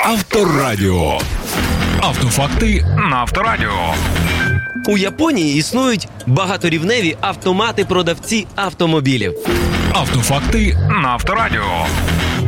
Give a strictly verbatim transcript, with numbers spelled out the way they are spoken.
Авторадіо. Автофакти на Авторадіо. У Японії існують багаторівневі автомати-продавці автомобілів. Автофакти на Авторадіо.